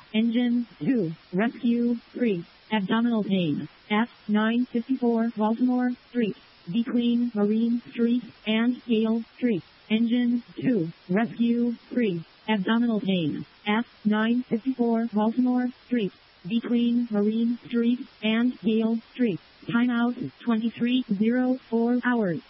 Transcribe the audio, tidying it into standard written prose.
Engine 2, Rescue 3, Abdominal Pain, F954 Baltimore Street, between Marine Street and Hale Street. Engine 2, Rescue 3, Abdominal Pain, F954 Baltimore Street, between Marine Street and Hale Street. Timeout 23:04 hours.